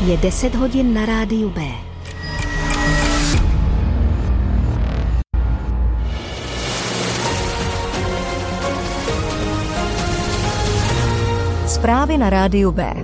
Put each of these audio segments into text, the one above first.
Je 10 hodin na rádiu B. Zprávy na rádiu B.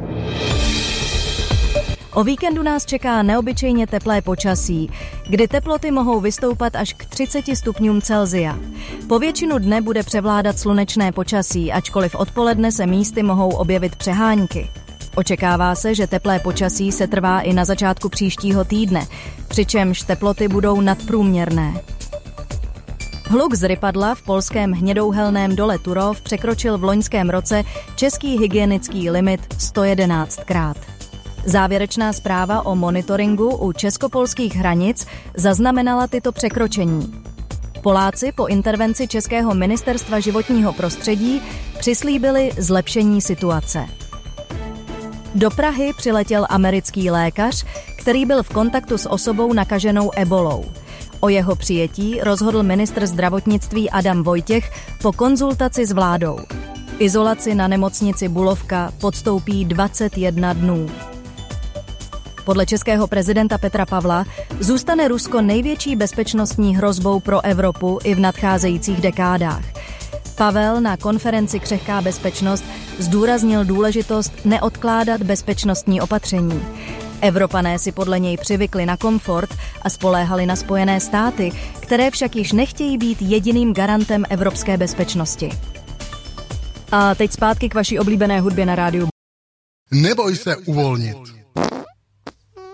O víkendu nás čeká neobyčejně teplé počasí, kdy teploty mohou vystoupat až k 30 stupňům Celsia. Po většinu dne bude převládat slunečné počasí, ačkoliv odpoledne se místy mohou objevit přehánky. Očekává se, že teplé počasí se trvá i na začátku příštího týdne, přičemž teploty budou nadprůměrné. Hluk z rypadla v polském hnědouhelném dole Turów překročil v loňském roce český hygienický limit 111krát. Závěrečná zpráva o monitoringu u českopolských hranic zaznamenala tyto překročení. Poláci po intervenci českého ministerstva životního prostředí přislíbili zlepšení situace. Do Prahy přiletěl americký lékař, který byl v kontaktu s osobou nakaženou ebolou. O jeho přijetí rozhodl ministr zdravotnictví Adam Vojtěch po konzultaci s vládou. Izolaci na nemocnici Bulovka podstoupí 21 dnů. Podle českého prezidenta Petra Pavla zůstane Rusko největší bezpečnostní hrozbou pro Evropu i v nadcházejících dekádách. Pavel na konferenci Křehká bezpečnost zdůraznil důležitost neodkládat bezpečnostní opatření. Evropané si podle něj přivykli na komfort a spoléhali na Spojené státy, které však již nechtějí být jediným garantem evropské bezpečnosti. A teď zpátky k vaší oblíbené hudbě na rádiu. Neboj se uvolnit.